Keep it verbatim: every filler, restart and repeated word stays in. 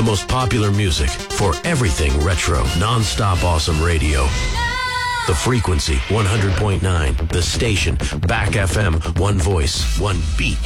The most popular music for everything retro. Non-stop awesome radio. The frequency, one hundred point nine. The station, Back F M, one voice, one beat.